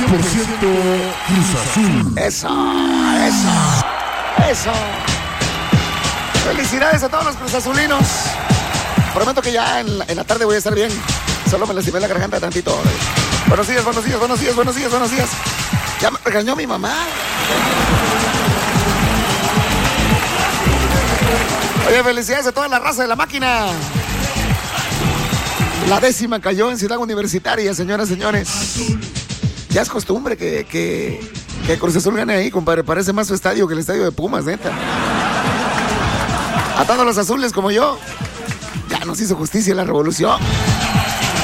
Cruz Azul. Eso. Felicidades a todos los cruzazulinos. Prometo que ya en la tarde voy a estar bien. Solo me lastimé la garganta tantito. Buenos días. Ya me regañó mi mamá. Oye, felicidades a toda la raza de la máquina. La 10ª cayó en Ciudad Universitaria, señoras, señores. Ya es costumbre que Cruz Azul gane ahí, compadre. Parece más su estadio que el estadio de Pumas, neta. A todos los azules como yo, ya nos hizo justicia la revolución.